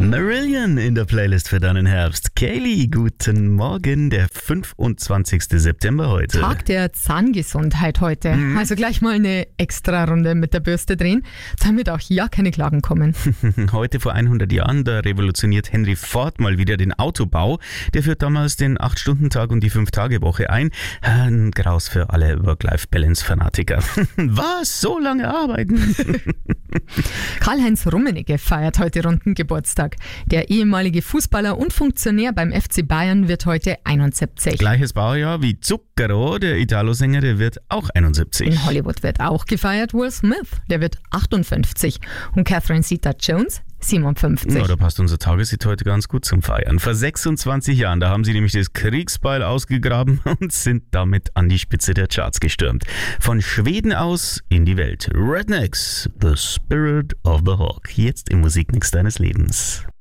Marillion in der Playlist für deinen Herbst. Kaylee, guten Morgen, der 25. September heute. Tag der Zahngesundheit heute. Also gleich mal eine extra Runde mit der Bürste drehen, damit auch ja keine Klagen kommen. Heute vor 100 Jahren, da revolutioniert Henry Ford mal wieder den Autobau. Der führt damals den 8-Stunden-Tag und die 5-Tage-Woche ein. Ein Graus für alle Work-Life-Balance-Fanatiker. Was? So lange arbeiten? Karl-Heinz Rummenigge feiert heute runden Geburtstag. Der ehemalige Fußballer und Funktionär beim FC Bayern wird heute 71. Gleiches Baujahr wie Zucchero, der Italo-Sänger, der wird auch 71. In Hollywood wird auch gefeiert Will Smith, der wird 58. Und Catherine Zeta-Jones 57. Ja, da passt unser Tageshit heute ganz gut zum Feiern. Vor 26 Jahren, da haben sie nämlich das Kriegsbeil ausgegraben und sind damit an die Spitze der Charts gestürmt. Von Schweden aus in die Welt. Rednecks, The Spirit of the Hawk. Jetzt im Musikmix deines Lebens.